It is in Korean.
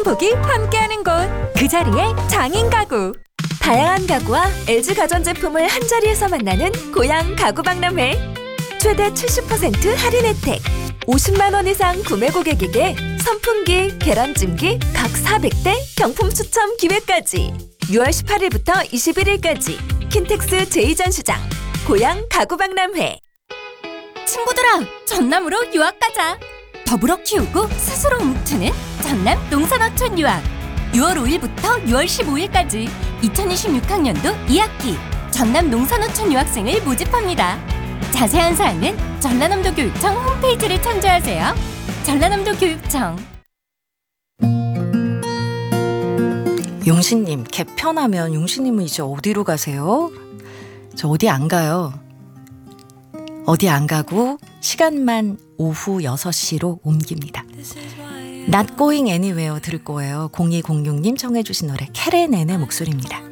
행복이 함께하는 곳, 그 자리에 장인 가구. 다양한 가구와 LG 가전제품을 한자리에서 만나는 고양 가구박람회. 최대 70% 할인 혜택, 50만 원 이상 구매 고객에게 선풍기, 계란찜기 각 400대 경품 추첨 기회까지. 6월 18일부터 21일까지 킨텍스 제2전시장 고양 가구박람회. 친구들아, 전남으로 유학 가자. 더불어 키우고 스스로 움트는 전남 농산어촌 유학. 6월 5일부터 6월 15일까지 2026학년도 2학기 전남 농산어촌 유학생을 모집합니다. 자세한 사항은 전라남도 교육청 홈페이지를 참조하세요. 전라남도 교육청. 용신님, 개편하면 용신님은 이제 어디로 가세요? 저 어디 안 가요. 어디 안 가고 시간만 오후 6시로 옮깁니다. Not Going Anywhere 들을 거예요. 0206님 청해 주신 노래 캐레넨의 목소리입니다.